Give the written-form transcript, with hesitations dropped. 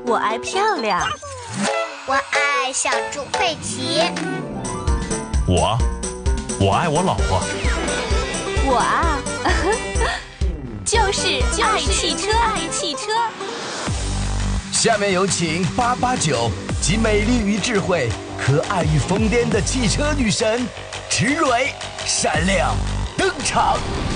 我爱漂亮。 我爱小猪佩奇。 我爱我老婆。 我啊，就是爱汽车，爱汽车。 下面有请889集美丽与智慧、可爱与疯癫的汽车女神池蕊闪亮登场。